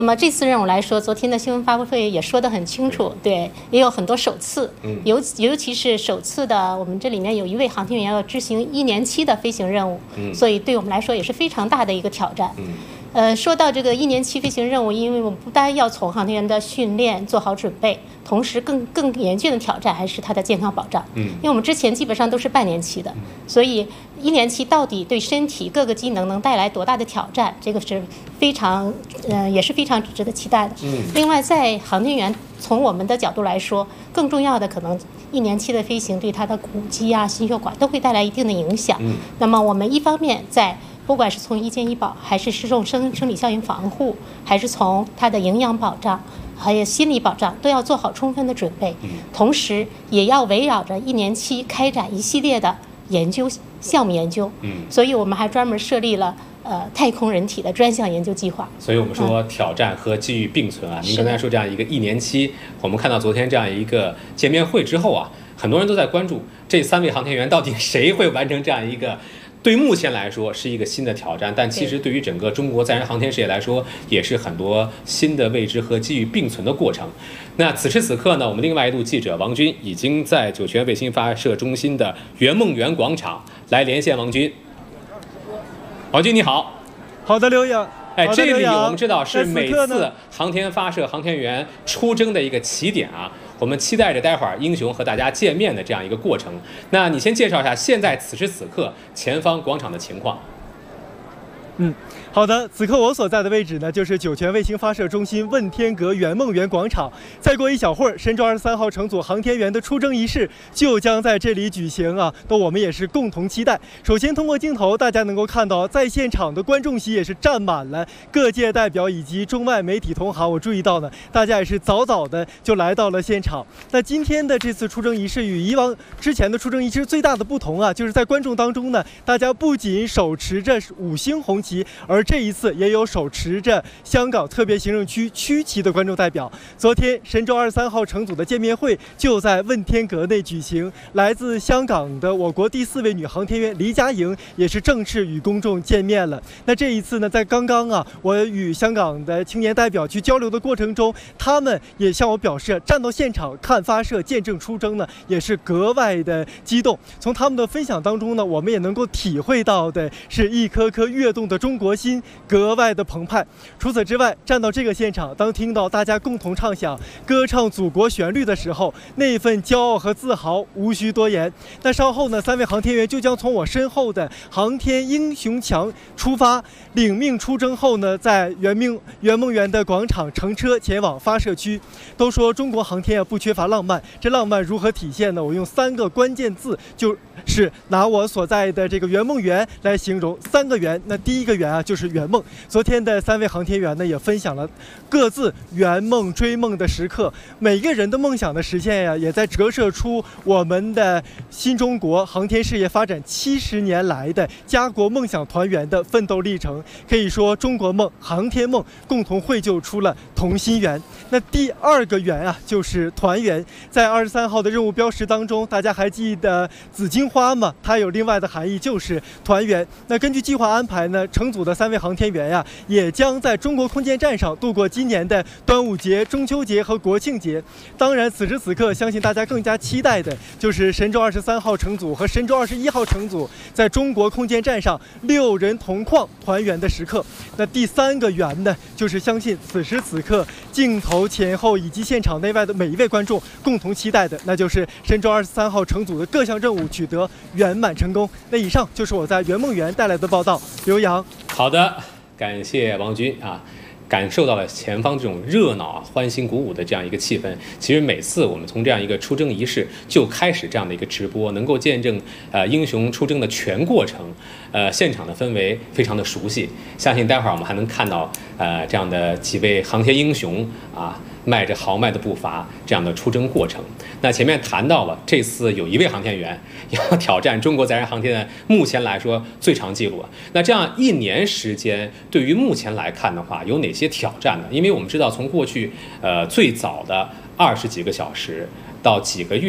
那么这次任务来说，昨天的新闻发布会也说得很清楚，对，也有很多首次，尤其是首次的，我们这里面有一位航天员要执行1年期的飞行任务，所以对我们来说也是非常大的一个挑战。说到这个1年期飞行任务，因为我们不单要从航天员的训练做好准备，同时更严峻的挑战还是他的健康保障。因为我们之前基本上都是半年期的，所以1年期到底对身体各个机能能带来多大的挑战，这个是非常也是非常值得期待的。另外，在航天员从我们的角度来说，更重要的可能1年期的飞行对他的骨肌啊、心血管都会带来一定的影响。那么我们一方面在不管是从医健医保，还是这种生理效应防护，还是从它的营养保障，还有心理保障，都要做好充分的准备。同时，也要围绕着1年期开展一系列的研究项目研究。所以我们还专门设立了太空人体的专项研究计划。 所以我们说挑战和机遇并存啊。您刚才说这样一个1年期，我们看到昨天这样一个见面会之后啊，很多人都在关注这3位航天员到底谁会完成这样一个。对目前来说是一个新的挑战，但其实对于整个中国载人航天事业来说，也是很多新的未知和机遇并存的过程。那此时此刻呢，我们另外一路记者王军已经在酒泉卫星发射中心的圆梦园广场来连线王军。王军你好。 好的，刘洋。 这里我们知道是每次航天发射航天员出征的一个起点啊。我们期待着待会儿英雄和大家见面的这样一个过程。那你先介绍一下现在此时此刻前方广场的情况。 好的，此刻我所在的位置呢，就是酒泉卫星发射中心问天阁圆梦园广场。再过一小会儿，神舟23号乘组航天员的出征仪式就将在这里举行啊！那我们也是共同期待。首先，通过镜头，大家能够看到，在现场的观众席也是站满了各界代表以及中外媒体同行。我注意到呢，大家也是早早的就来到了现场。那今天的这次出征仪式与以往之前的出征仪式最大的不同啊，就是在观众当中呢，大家不仅手持着5星红旗，而这一次也有手持着香港特别行政区区旗的观众代表。昨天神舟23号乘组的见面会就在问天阁内举行，来自香港的我国第4位女航天员黎佳莹也是正式与公众见面了。那这一次呢，在刚刚啊，我与香港的青年代表去交流的过程中，他们也向我表示，站到现场看发射、见证出征呢，也是格外的激动。从他们的分享当中呢，我们也能够体会到的是一颗颗跃动的中国心格外的澎湃。除此之外，站到这个现场，当听到大家共同唱响、歌唱祖国旋律的时候，那份骄傲和自豪无需多言。那稍后呢，3位航天员就将从我身后的航天英雄墙出发，领命出征后呢，在圆梦园的广场乘车前往发射区。都说中国航天不缺乏浪漫，这浪漫如何体现呢？我用3个关键字，就是拿我所在的这个圆梦园来形容，3个圆。那第一个圆啊，就是圆梦。昨天的3位航天员呢，也分享了各自圆梦追梦的时刻。每个人的梦想的实现呀，也在折射出我们的新中国航天事业发展70年来的家国梦想团圆的奋斗历程。可以说，中国梦、航天梦共同绘就出了同心圆。那第2个圆啊，就是团圆。在23号的任务标识当中，大家还记得紫荆花吗？它有另外的含义，就是团圆。那根据计划安排呢，乘组的3位航天员呀，也将在中国空间站上度过今年的端午节、中秋节和国庆节。当然，此时此刻，相信大家更加期待的就是神舟23号乘组和神舟21号乘组在中国空间站上6人同框团圆的时刻。那第3个圆呢，就是相信此时此刻镜头前后以及现场内外的每一位观众共同期待的，那就是神舟23号乘组的各项任务取得圆满成功。那以上就是我在圆梦园带来的报道。刘洋。 好的，感谢王军啊。感受到了前方这种热闹啊、欢欣鼓舞的这样一个气氛。其实每次我们从这样一个出征仪式就开始这样的一个直播，能够见证英雄出征的全过程，现场的氛围非常的熟悉。相信待会儿我们还能看到这样的几位航天英雄啊，迈着豪迈的步伐这样的出征过程。那前面谈到了这次有1位航天员要挑战中国载人航天的目前来说最长记录。那这样1年时间，对于目前来看的话，有哪些挑战呢？因为我们知道从过去最早的20几个小时到几个月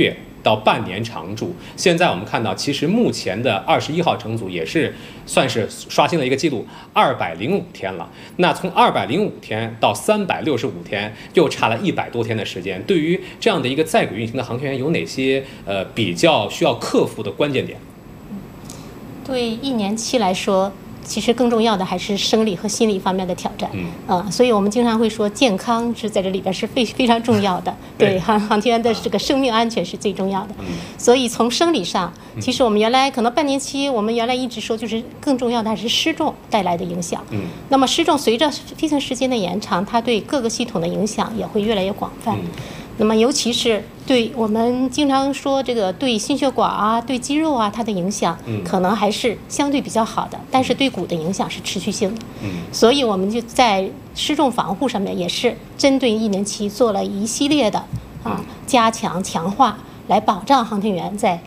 到半年常驻。现在我们看到，其实目前的21号乘组也是算是刷新了一个记录，205天了。那从205天到365天，又差了100多天的时间。对于这样的一个在轨运行的航天员，有哪些比较需要克服的关键点？ 对1年期来说，其实更重要的还是生理和心理方面的挑战。所以我们经常会说，健康是在这里边是非常重要的。对，航天员的这个生命安全是最重要的。所以从生理上，其实我们原来可能半年期，我们原来一直说，就是更重要的还是失重带来的影响。那么失重随着飞行时间的延长，它对各个系统的影响也会越来越广泛。那么尤其是对我们经常说这个对心血管啊、对肌肉啊，它的影响可能还是相对比较好的，但是对骨的影响是持续性的。所以我们就在失重防护上面也是针对1年期做了一系列的加强强化，来保障航天员在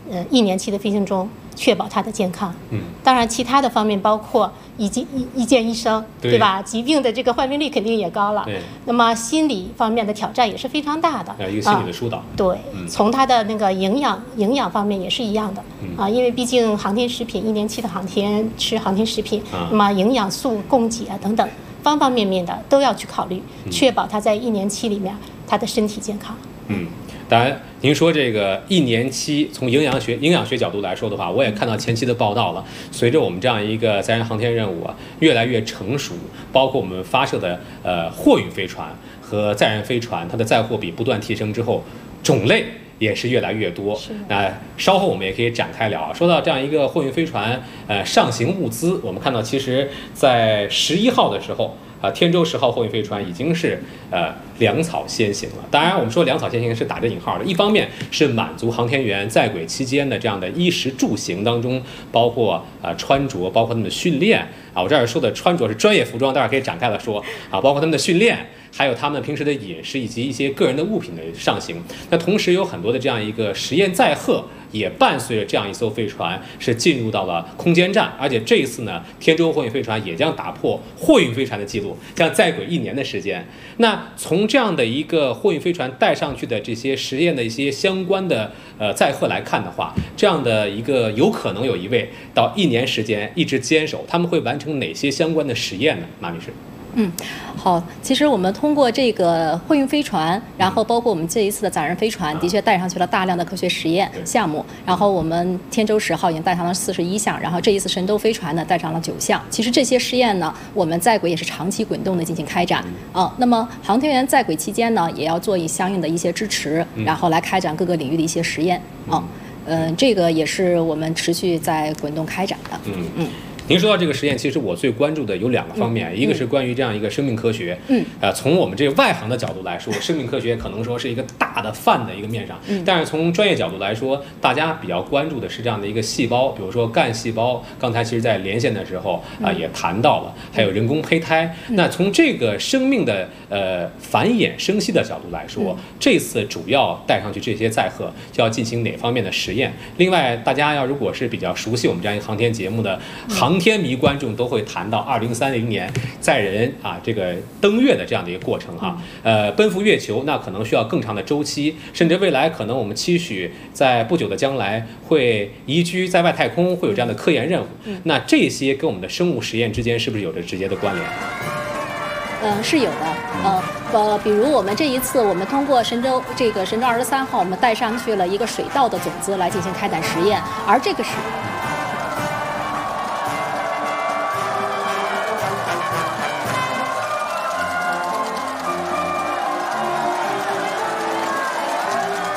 1年期的飞行中确保他的健康。当然其他的方面包括一见医生，对吧？疾病的这个患病率肯定也高了。那么心理方面的挑战也是非常大的。 一个心理的疏导。 对，从它的那个营养方面也是一样的。因为毕竟航天食品，1年期的航天吃航天食品，那么营养素供给啊等等，方方面面的都要去考虑，确保他在1年期里面他的身体健康。 当然，您说这个1年期从营养学角度来说的话，我也看到前期的报道了。随着我们这样一个载人航天任务越来越成熟，包括我们发射的货运飞船和载人飞船，它的载货比不断提升之后，种类也是越来越多。那稍后我们也可以展开聊。说到这样一个货运飞船上行物资，我们看到其实在11号的时候。天舟10号货运飞船已经是粮草先行了。当然，我们说粮草先行是打着引号的，一方面是满足航天员在轨期间的这样的衣食住行当中，包括穿着，包括他们的训练我这儿说的穿着是专业服装，待会儿可以展开来说包括他们的训练，还有他们平时的饮食以及一些个人的物品的上行。那同时有很多的这样一个实验载荷也伴随着这样一艘飞船是进入到了空间站，而且这一次呢，天舟货运飞船也将打破货运飞船的记录，将在轨1年的时间。那从这样的一个货运飞船带上去的这些实验的一些相关的载荷来看的话，这样的一个有可能有一位到1年时间一直坚守，他们会完成哪些相关的实验呢？马女士。 好，其实我们通过这个货运飞船，然后包括我们这一次的载人飞船，的确带上去了大量的科学实验项目。然后我们天舟10号已经带上了41项，然后这一次神舟飞船呢带上了9项。其实这些实验呢，我们在轨也是长期滚动的进行开展那么航天员在轨期间呢，也要做相应的一些支持，然后来开展各个领域的一些实验这个也是我们持续在滚动开展的。 您说到这个实验，其实我最关注的有2个方面，一个是关于这样一个生命科学，从我们这个外行的角度来说，生命科学可能说是一个大的泛的一个面上，但是从专业角度来说，大家比较关注的是这样的一个细胞，比如说干细胞，刚才其实在连线的时候也谈到了，还有人工胚胎。那从这个生命的繁衍生息的角度来说，这次主要带上去这些载荷就要进行哪方面的实验？另外，大家如果是比较熟悉我们这样一个航天节目的航天迷观众都会谈到2030年载人这个登月的这样的一个过程奔赴月球，那可能需要更长的周期，甚至未来可能我们期许在不久的将来会移居在外太空，会有这样的科研任务。那这些跟我们的生物实验之间是不是有着直接的关联？ 是有的，比如我们这一次，我们通过神舟23号，我们带上去了一个水稻的种子来进行开展实验，而这个